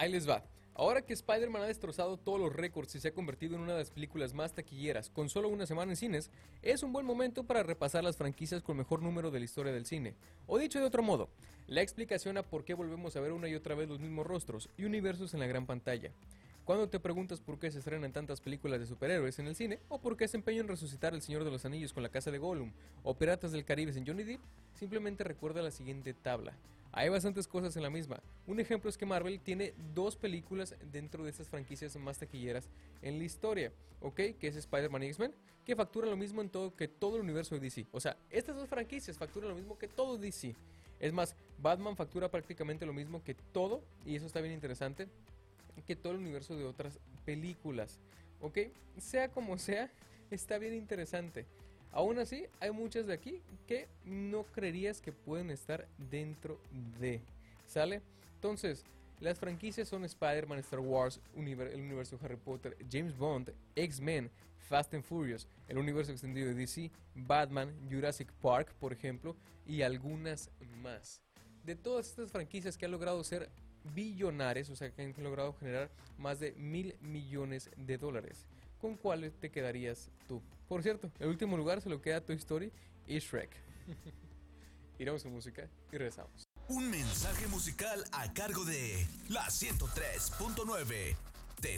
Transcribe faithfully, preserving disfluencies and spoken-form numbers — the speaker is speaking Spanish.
Ahí les va. Ahora que Spider-Man ha destrozado todos los récords y se ha convertido en una de las películas más taquilleras con solo una semana en cines, es un buen momento para repasar las franquicias con mejor número de la historia del cine. O dicho de otro modo, la explicación a por qué volvemos a ver una y otra vez los mismos rostros y universos en la gran pantalla. Cuando te preguntas por qué se estrenan tantas películas de superhéroes en el cine, o por qué se empeña en resucitar El Señor de los Anillos con La Casa de Gollum, o Piratas del Caribe sin Johnny Depp, simplemente recuerda la siguiente tabla. Hay bastantes cosas en la misma. Un ejemplo es que Marvel tiene dos películas dentro de estas franquicias más taquilleras en la historia, ¿ok? Que es Spider-Man y X-Men, que facturan lo mismo en todo que todo el universo de D C. O sea, estas dos franquicias facturan lo mismo que todo D C. Es más, Batman factura prácticamente lo mismo que todo, y eso está bien interesante, que todo el universo de otras películas, ¿ok? Sea como sea, está bien interesante. Aún así, hay muchas de aquí que no creerías que pueden estar dentro de, ¿sale? Entonces, las franquicias son Spider-Man, Star Wars, univer- el universo de Harry Potter, James Bond, X-Men, Fast and Furious, el universo extendido de D C, Batman, Jurassic Park, por ejemplo, y algunas más. De todas estas franquicias que han logrado ser billonarias, o sea, que han logrado generar más de mil millones de dólares, ¿con cuál te quedarías tú? Por cierto, el último lugar se lo queda Toy Story y Shrek. Iremos con música y regresamos. Un mensaje musical a cargo de la ciento tres punto nueve.